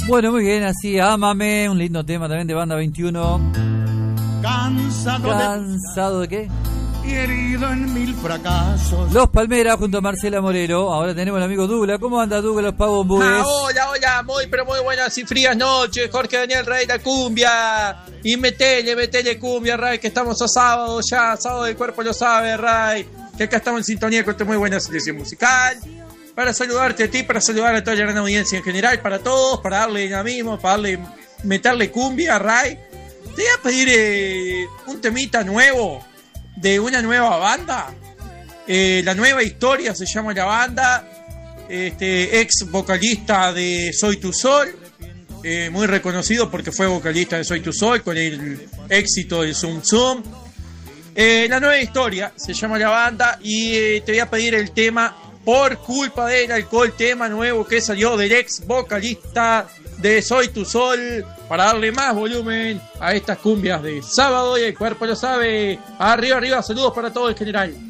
Bueno, muy bien, así, Ámame, un lindo tema también de Banda 21. ¿Cansado de qué? Y herido en mil fracasos. Los Palmeras junto a Marcela Morero. Ahora tenemos al amigo Douglas. ¿Cómo anda Douglas Pavón-Bues? Hola, muy buenas y frías noches. Jorge Daniel Rey, la cumbia. Y metele cumbia, Ray, que estamos a sábado ya. Sábado del cuerpo lo sabe, Ray. Que acá estamos en sintonía con esta muy buena selección musical. Para saludarte a ti, para saludar a toda la gran audiencia en general, para todos, para darle dinamismo, meterle cumbia, Ray. Te voy a pedir un temita nuevo de una nueva banda. La Nueva Historia se llama la banda. Ex vocalista de Soy Tu Sol, muy reconocido porque fue vocalista de Soy Tu Sol con el éxito del Zum Zum. La Nueva Historia se llama la banda y te voy a pedir el tema Por culpa del alcohol, tema nuevo que salió del ex vocalista de Soy Tu Sol, para darle más volumen a estas cumbias de sábado y el cuerpo lo sabe. Arriba, saludos para todo en general.